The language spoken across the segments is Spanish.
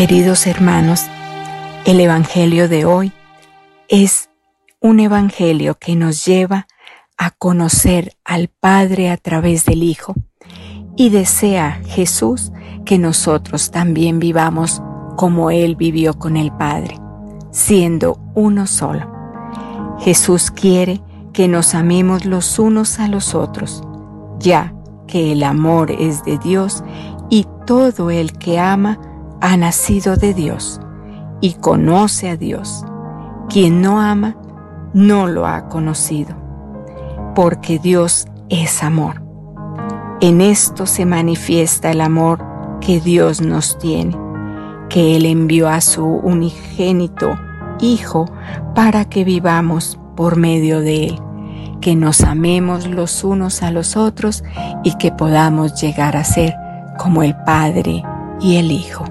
Queridos hermanos, el Evangelio de hoy es un Evangelio que nos lleva a conocer al Padre a través del Hijo, y desea Jesús que nosotros también vivamos como Él vivió con el Padre, siendo uno solo. Jesús quiere que nos amemos los unos a los otros, ya que el amor es de Dios y todo el que ama ha nacido de Dios y conoce a Dios. Quien no ama no lo ha conocido, porque Dios es amor. En esto se manifiesta el amor que Dios nos tiene, que Él envió a su unigénito Hijo para que vivamos por medio de Él, que nos amemos los unos a los otros y que podamos llegar a ser como el Padre y el Hijo.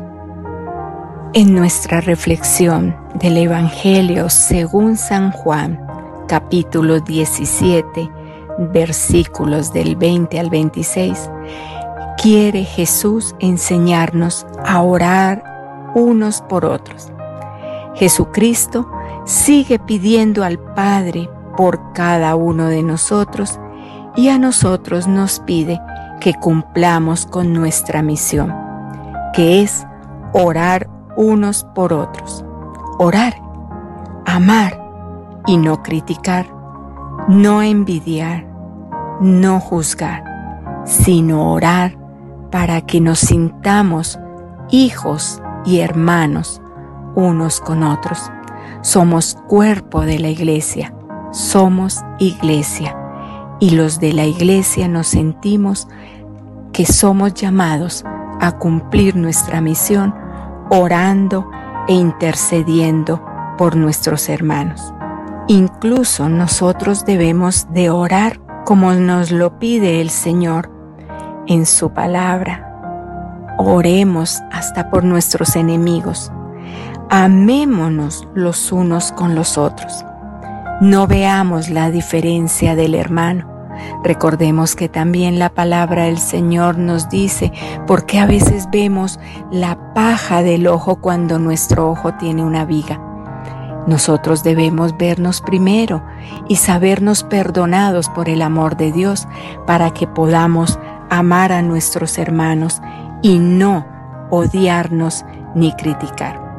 En nuestra reflexión del Evangelio según San Juan, capítulo 17, versículos del 20 al 26, quiere Jesús enseñarnos a orar unos por otros. Jesucristo sigue pidiendo al Padre por cada uno de nosotros y a nosotros nos pide que cumplamos con nuestra misión, que es orar unos por otros. Orar, amar y no criticar, no envidiar, no juzgar, sino orar para que nos sintamos hijos y hermanos unos con otros. Somos cuerpo de la iglesia, somos iglesia, y los de la iglesia nos sentimos que somos llamados a cumplir nuestra misión orando e intercediendo por nuestros hermanos. Incluso nosotros debemos de orar como nos lo pide el Señor en su palabra. Oremos hasta por nuestros enemigos. Amémonos los unos con los otros. No veamos la diferencia del hermano. Recordemos que también la palabra del Señor nos dice, porque a veces vemos la paja del ojo cuando nuestro ojo tiene una viga. Nosotros debemos vernos primero y sabernos perdonados por el amor de Dios para que podamos amar a nuestros hermanos y no odiarnos ni criticar.